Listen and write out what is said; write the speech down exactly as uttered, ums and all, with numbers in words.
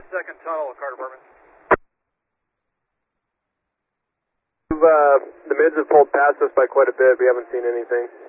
second tunnel, car department. Uh, the mids have pulled past us by quite a bit. We haven't seen anything.